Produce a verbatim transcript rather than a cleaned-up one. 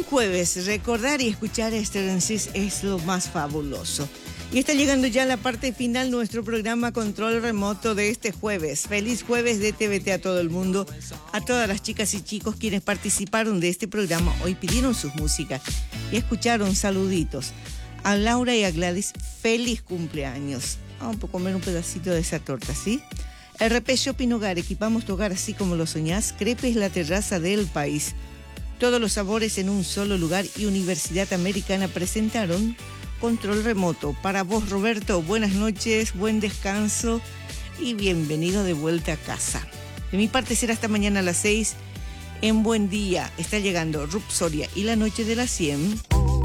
jueves, recordar y escuchar a Estrencias es lo más fabuloso. Y está llegando ya la parte final de nuestro programa Control Remoto de este jueves. Feliz jueves de T V T a todo el mundo, a todas las chicas y chicos quienes participaron de este programa. Hoy pidieron sus músicas y escucharon saluditos. A Laura y a Gladys, feliz cumpleaños. Vamos a comer un pedacito de esa torta, ¿sí? R P Shopping Hogar, equipamos tu hogar así como lo soñás. Crepes La Terraza del País. Todos los sabores en un solo lugar y Universidad Americana presentaron Control Remoto. Para vos, Roberto, buenas noches, buen descanso y bienvenido de vuelta a casa. De mi parte será hasta mañana a las seis. En Buen Día está llegando Rup Soria y la noche de las cien.